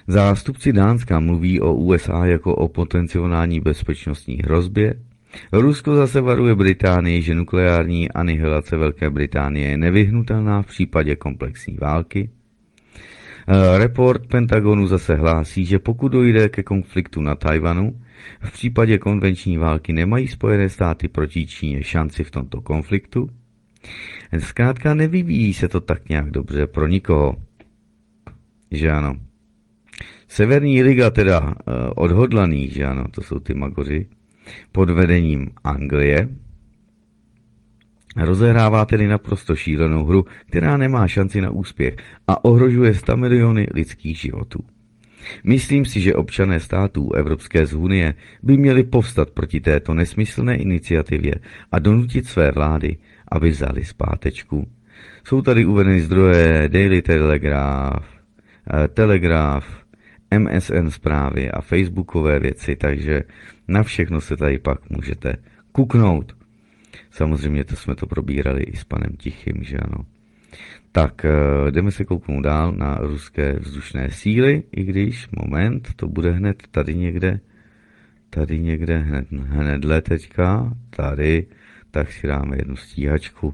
Zástupci Dánska mluví o USA jako o potenciální bezpečnostní hrozbě. Rusko zase varuje Británii, že nukleární anihilace Velké Británie je nevyhnutelná v případě komplexní války. Report Pentagonu zase hlásí, že pokud dojde ke konfliktu na Tajvanu, v případě konvenční války nemají Spojené státy proti Číně šanci v tomto konfliktu. Zkrátka nevyvíjí se to tak nějak dobře pro nikoho. Že ano. Severní liga teda odhodlaný, že ano, to jsou ty magoři, pod vedením Anglie, rozehrává tedy naprosto šílenou hru, která nemá šanci na úspěch a ohrožuje 100 miliony lidských životů. Myslím si, že občané států Evropské unie by měli povstat proti této nesmyslné iniciativě a donutit své vlády, aby vzali zpátečku. Jsou tady uvedeny zdroje Daily Telegraph, MSN zprávy a facebookové věci, takže na všechno se tady pak můžete kuknout. Samozřejmě to jsme to probírali i s panem Tichým, že ano. Tak, jdeme se kouknout dál na ruské vzdušné síly, i když, moment, to bude hned tady někde, hnedle teďka, tady, tak si dáme jednu stíhačku.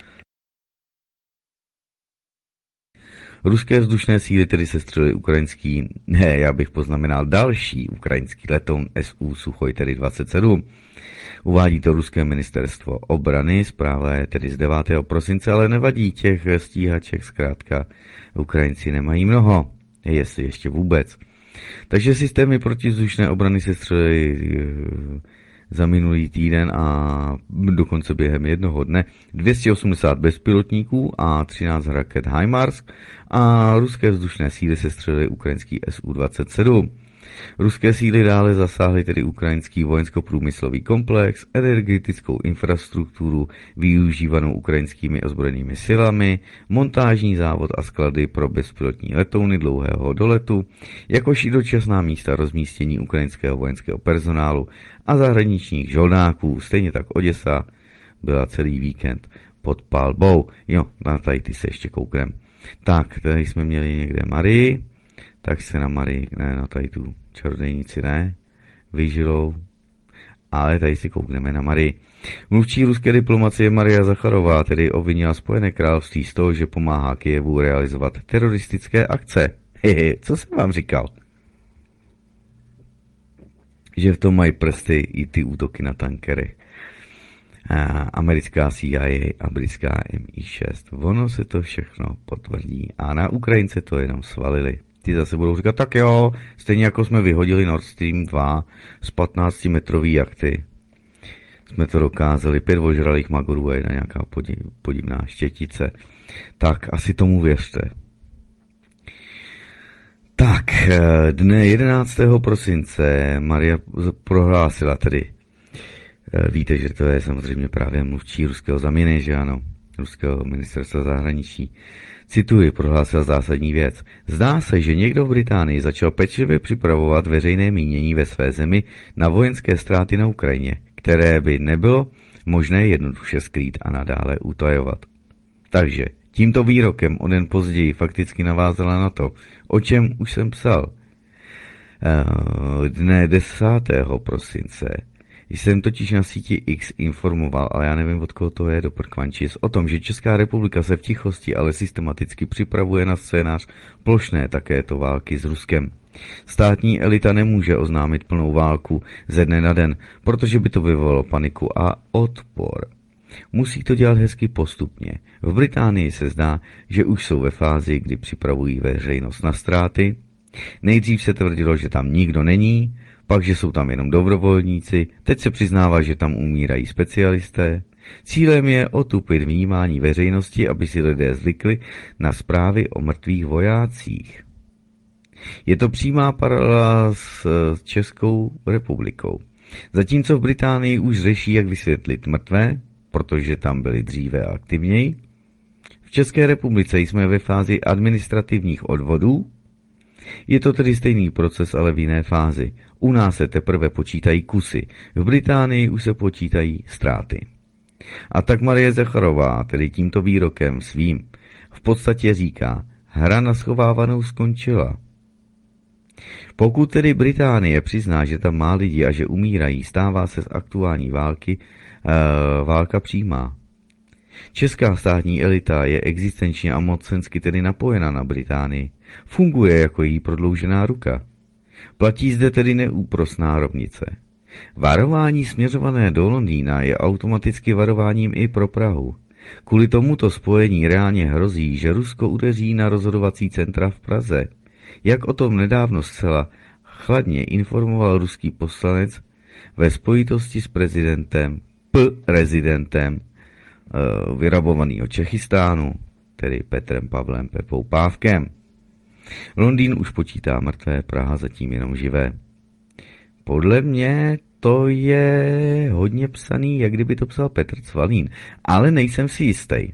Ruské vzdušné síly tedy sestřelily já bych poznamenal další ukrajinský letoun Su Suchoj, tedy 27. Uvádí to ruské ministerstvo obrany, zpráva je tedy z 9. prosince, ale nevadí, těch stíhaček zkrátka Ukrajinci nemají mnoho, jestli ještě vůbec. Takže systémy protivzdušné obrany sestřelily za minulý týden a dokonce během jednoho dne 280 bezpilotníků a 13 raket HIMARS a ruské vzdušné síly sestřelily ukrajinský Su-27. Ruské síly dále zasáhly tedy ukrajinský vojensko-průmyslový komplex, energetickou infrastrukturu využívanou ukrajinskými ozbrojenými silami, montážní závod a sklady pro bezpilotní letouny dlouhého doletu, jakož i dočasná místa rozmístění ukrajinského vojenského personálu a zahraničních žoldáků. Stejně tak Oděsa byla celý víkend pod palbou. Jo, na tady ty se ještě kouknem. Tak, tady jsme měli někde Marii, tak se na Marii, ne, na tady tu čarodejnici ne, vyžilou, ale tady si koukneme na Marii. Mluvčí ruské diplomacie Maria Zacharová tedy obvinila Spojené království z toho, že pomáhá Kyjevu realizovat teroristické akce. Hehe, co jsem vám říkal? Že v tom mají prsty i ty útoky na tankery. Americká CIA a britská MI6. Ono se to všechno potvrdí a na Ukrajince to jenom svalili. Ty zase budou říkat, tak jo, stejně jako jsme vyhodili Nord Stream 2 z 15-metrový jachty. Jsme to dokázali, 5 ožralých magorů a jedna nějaká podivná štětice. Tak, asi tomu věřte. Tak, dne 11. prosince Maria prohlásila tedy, víte, že to je samozřejmě právě mluvčí ruského zaměny, že ano, ruského ministerstva zahraničí. Cituji, prohlásil zásadní věc. Zdá se, že někdo v Británii začal pečlivě připravovat veřejné mínění ve své zemi na vojenské ztráty na Ukrajině, které by nebylo možné jednoduše skrýt a nadále utajovat. Takže tímto výrokem o den později fakticky navázala na to, o čem už jsem psal. Dne 10. prosince jsem totiž na síti X informoval, ale já nevím, od koho to je, do prkvančis, o tom, že Česká republika se v tichosti, ale systematicky připravuje na scénář plošné takéto války s Ruskem. Státní elita nemůže oznámit plnou válku ze dne na den, protože by to vyvolalo paniku a odpor. Musí to dělat hezky postupně. V Británii se zdá, že už jsou ve fázi, kdy připravují veřejnost na ztráty. Nejdřív se tvrdilo, že tam nikdo není, pak, že jsou tam jenom dobrovolníci, teď se přiznává, že tam umírají specialisté. Cílem je otupit vnímání veřejnosti, aby si lidé zvykli na zprávy o mrtvých vojácích. Je to přímá paralela s Českou republikou. Zatímco v Británii už řeší, jak vysvětlit mrtvé, protože tam byli dříve aktivněji, v České republice jsme ve fázi administrativních odvodů. Je to tedy stejný proces, ale v jiné fázi. U nás se teprve počítají kusy, v Británii už se počítají ztráty. A tak Marie Zacharová, tedy tímto výrokem svým, v podstatě říká, hra na schovávanou skončila. Pokud tedy Británie přizná, že tam má lidi a že umírají, stává se z aktuální války válka přímá. Česká státní elita je existenčně a mocensky tedy napojena na Británii. Funguje jako její prodloužená ruka. Platí zde tedy neúprosná rovnice. Varování směřované do Londýna je automaticky varováním i pro Prahu. Kvůli tomuto spojení reálně hrozí, že Rusko udeří na rozhodovací centra v Praze. Jak o tom nedávno zcela chladně informoval ruský poslanec ve spojitosti s prezidentem vyrabovaného Čechistánu, tedy Petrem Pavlem Pepou Pávkem. Londýn už počítá mrtvé, Praha zatím jenom živé. Podle mě to je hodně psaný, jak kdyby to psal Petr Cvalín, ale nejsem si jistý.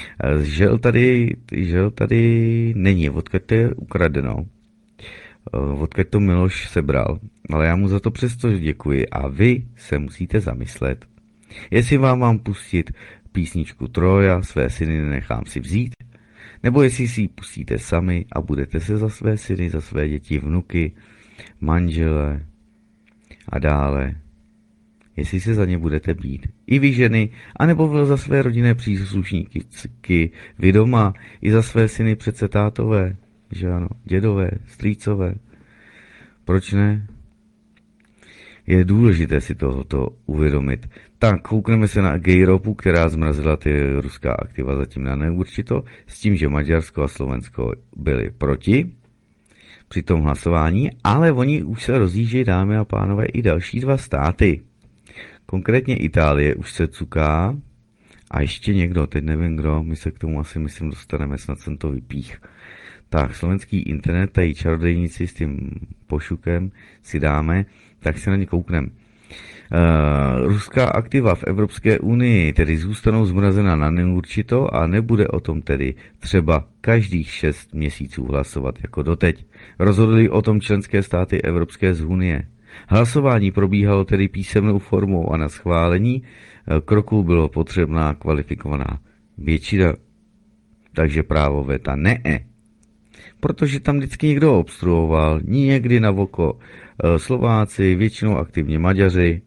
Žel tady není, odkud to je ukradeno. Odkud to Miloš sebral, ale já mu za to přesto děkuji a vy se musíte zamyslet. Jestli vám mám pustit písničku Troja, své syny nenechám si vzít, nebo jestli si ji pustíte sami a budete se za své syny, za své děti, vnuky, manžele a dále, jestli se za ně budete bít. I vy ženy, anebo za své rodinné příslušníky, vy doma, i za své syny přece tátové, že ano, dědové, strýcové. Proč ne? Je důležité si tohoto uvědomit. Tak, koukneme se na Gejropu, která zmrazila ty ruská aktiva zatím na neurčito, s tím, že Maďarsko a Slovensko byli proti při tom hlasování, ale oni už se rozjíždějí, dámy a pánové, i další dva státy. Konkrétně Itálie už se cuká a ještě někdo, teď nevím kdo, my se k tomu asi myslím dostaneme, snad jsem to vypích. Tak, slovenský internet, tady čarodejníci s tím pošukem si dáme, tak se na ně koukneme. Ruská aktiva v Evropské unii tedy zůstanou zmrazena na neurčito a nebude o tom tedy třeba každých 6 měsíců hlasovat jako doteď. Rozhodly o tom členské státy Evropské unie. Hlasování probíhalo tedy písemnou formou a na schválení kroků bylo potřebná kvalifikovaná většina. Takže právo veta ne. Protože tam vždycky někdo obstruoval, někdy na voko Slováci, většinou aktivně Maďaři.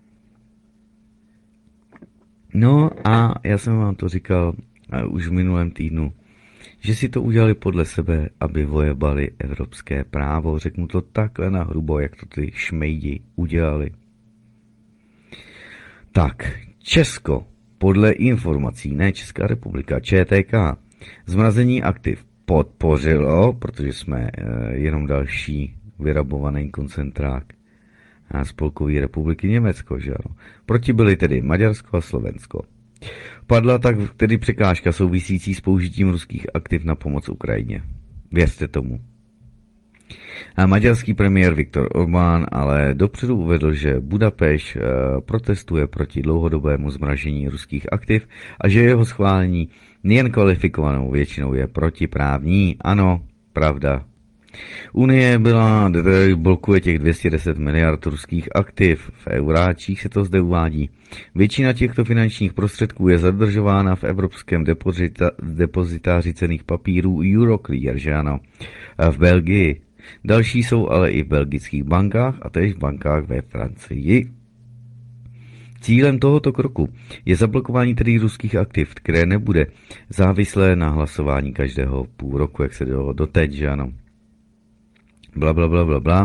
No a já jsem vám to říkal už v minulém týdnu, že si to udělali podle sebe, aby vojebali evropské právo. Řeknu to takhle nahrubo, jak to ty šmejdi udělali. Tak, Česko, podle informací, ne Česká republika, ČTK, zmrazení aktiv podpořilo, protože jsme jenom další vyrabovaný koncentrák a Spolkové republiky Německo, že ano. Proti byly tedy Maďarsko a Slovensko. Padla tak tedy překážka souvisící s použitím ruských aktiv na pomoc Ukrajině. Věřte tomu. A maďarský premiér Viktor Orbán ale dopředu uvedl, že Budapešť protestuje proti dlouhodobému zmražení ruských aktiv a že jeho schválení nejen kvalifikovanou většinou je protiprávní. Ano, pravda. Unie blokuje těch 210 miliard ruských aktiv. V euráčích se to zde uvádí. Většina těchto finančních prostředků je zadržována v evropském depozitáři cenných papírů Euroclear, že ano, v Belgii. Další jsou ale i v belgických bankách a též v bankách ve Francii. Cílem tohoto kroku je zablokování tedy ruských aktiv, které nebude závislé na hlasování každého půl roku, jak se dělalo doteď, že ano. Blablabla.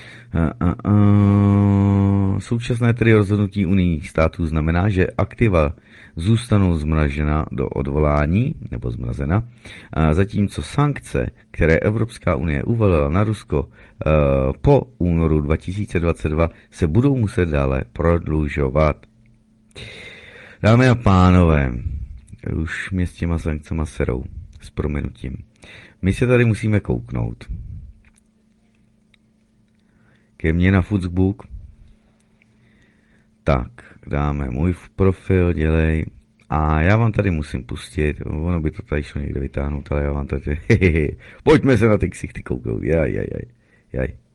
Současné tedy rozhodnutí unijních států znamená, že aktiva zůstanou zmražena do odvolání, nebo zmrazena, zatímco sankce, které Evropská unie uvalila na Rusko po únoru 2022, se budou muset dále prodlužovat. Dámy a pánové, už mě s těma sankcema serou, s prominutím. My se tady musíme kouknout. Ke mně na Facebook. Tak, dáme můj profil, dělej. A já vám tady musím pustit, ono by to tady šlo někde vytáhnout, ale já vám tady, pojďme se na ty ksichty kouknout, jaj.